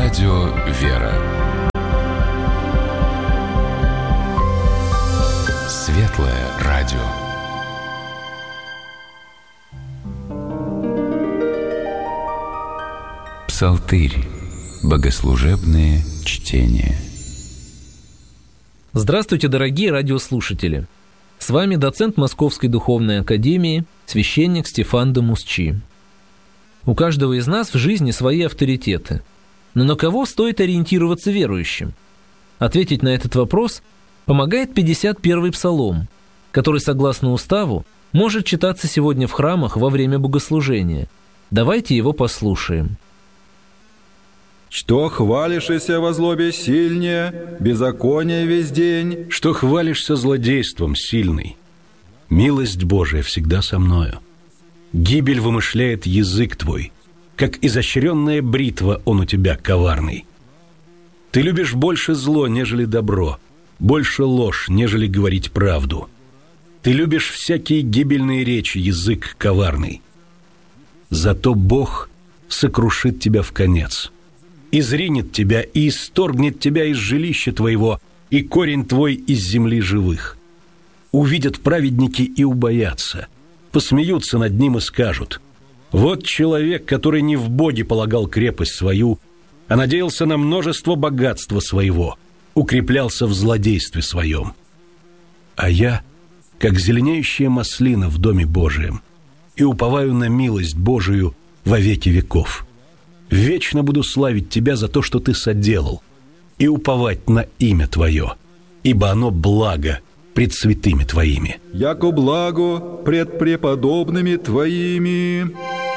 Радио «Вера». Светлое радио. Псалтырь. Богослужебные чтения. Здравствуйте, дорогие радиослушатели! С вами доцент Московской Духовной Академии, священник Стефан де Мусчи. У каждого из нас в жизни свои авторитеты. Но на кого стоит ориентироваться верующим? Ответить на этот вопрос помогает 51-й псалом, который, согласно уставу, может читаться сегодня в храмах во время богослужения. Давайте его послушаем. Что хвалишься во злобе сильнее, беззаконие весь день? Что хвалишься злодейством сильный? Милость Божия всегда со мною. Гибель вымышляет язык твой, как изощренная бритва он у тебя коварный. Ты любишь больше зло, нежели добро, больше ложь, нежели говорить правду. Ты любишь всякие гибельные речи, язык коварный. Зато Бог сокрушит тебя вконец, изринет тебя и исторгнет тебя из жилища твоего, и корень твой из земли живых. Увидят праведники и убоятся, посмеются над ним и скажут: вот человек, который не в Боге полагал крепость свою, а надеялся на множество богатства своего, укреплялся в злодействе своем. А я, как зеленеющая маслина в доме Божием, и уповаю на милость Божию во веки веков. Вечно буду славить Тебя за то, что Ты соделал, и уповать на имя Твое, ибо оно благо пред святыми Твоими. Яко благо пред преподобными Твоими.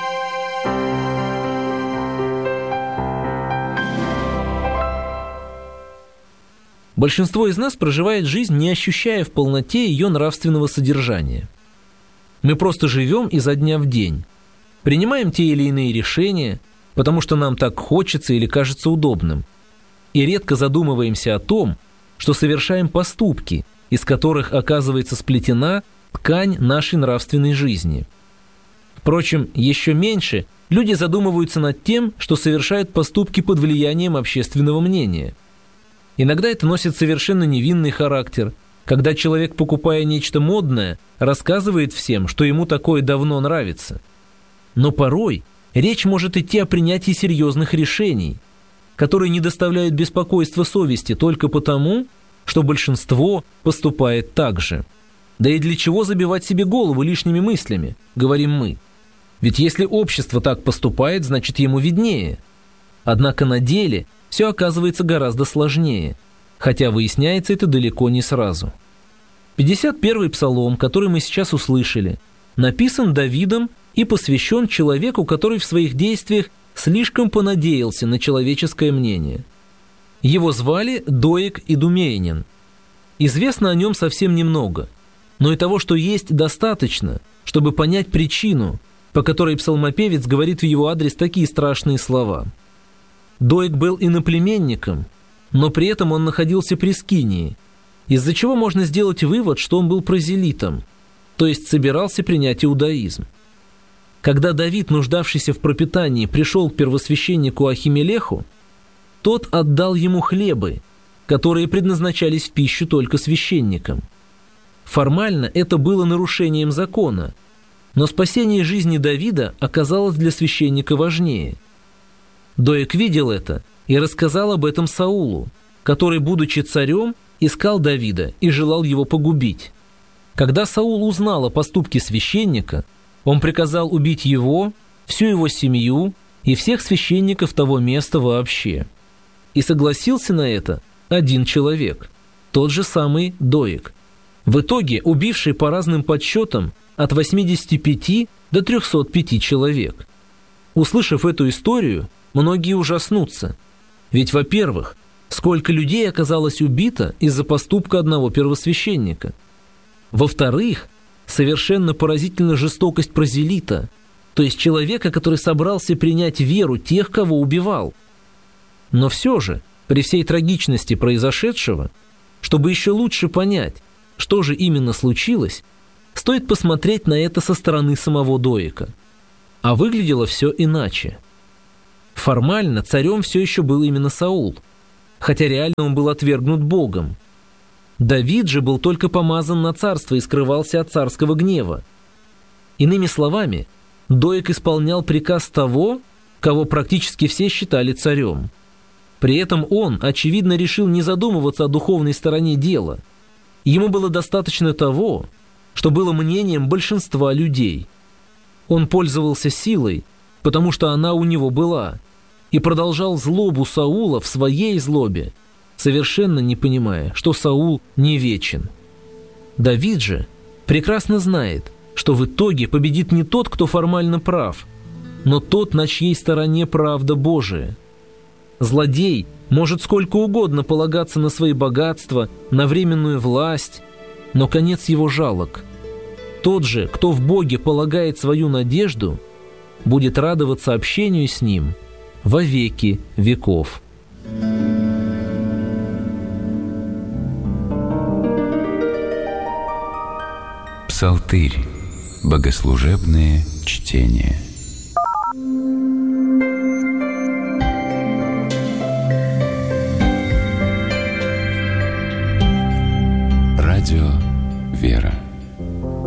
Большинство из нас проживает жизнь, не ощущая в полноте ее нравственного содержания. Мы просто живем изо дня в день, принимаем те или иные решения, потому что нам так хочется или кажется удобным, и редко задумываемся о том, что совершаем поступки, из которых оказывается сплетена ткань нашей нравственной жизни. Впрочем, еще меньше люди задумываются над тем, что совершают поступки под влиянием общественного мнения. Иногда это носит совершенно невинный характер, когда человек, покупая нечто модное, рассказывает всем, что ему такое давно нравится. Но порой речь может идти о принятии серьезных решений, которые не доставляют беспокойства совести только потому, что большинство поступает так же. Да и для чего забивать себе голову лишними мыслями, говорим мы? Ведь если общество так поступает, значит ему виднее. Однако на деле все оказывается гораздо сложнее, хотя выясняется это далеко не сразу. 51-й псалом, который мы сейчас услышали, написан Давидом и посвящен человеку, который в своих действиях слишком понадеялся на человеческое мнение. Его звали Доeg Идумеянин. Известно о нем совсем немного, но и того, что есть, достаточно, чтобы понять причину, по которой псалмопевец говорит в его адрес такие страшные слова. Доeg был иноплеменником, но при этом он находился при Скинии, из-за чего можно сделать вывод, что он был прозелитом, то есть собирался принять иудаизм. Когда Давид, нуждавшийся в пропитании, пришел к первосвященнику Ахимелеху, тот отдал ему хлебы, которые предназначались в пищу только священникам. Формально это было нарушением закона, но спасение жизни Давида оказалось для священника важнее. Доeg видел это и рассказал об этом Саулу, который, будучи царем, искал Давида и желал его погубить. Когда Саул узнал о поступке священника, он приказал убить его, всю его семью и всех священников того места вообще. И согласился на это один человек, тот же самый Доeg, в итоге убивший по разным подсчетам от 85 до 305 человек. Услышав эту историю, многие ужаснутся. Ведь, во-первых, сколько людей оказалось убито из-за поступка одного первосвященника. Во-вторых, совершенно поразительна жестокость прозелита, то есть человека, который собрался принять веру тех, кого убивал. Но все же, при всей трагичности произошедшего, чтобы еще лучше понять, что же именно случилось, стоит посмотреть на это со стороны самого Доега. А выглядело все иначе. В Формально царем все еще был именно Саул, хотя реально он был отвергнут Богом. Давид же был только помазан на царство и скрывался от царского гнева. Иными словами, Доeg исполнял приказ того, кого практически все считали царем. При этом он, очевидно, решил не задумываться о духовной стороне дела. Ему было достаточно того, что было мнением большинства людей. Он пользовался силой, потому что она у него была, и продолжал злобу Саула в своей злобе, совершенно не понимая, что Саул не вечен. Давид же прекрасно знает, что в итоге победит не тот, кто формально прав, но тот, на чьей стороне правда Божия. Злодей может сколько угодно полагаться на свои богатства, на временную власть, но конец его жалок. Тот же, кто в Боге полагает свою надежду, будет радоваться общению с Ним во веки веков. Псалтырь. Богослужебные чтения. Радио «Вера».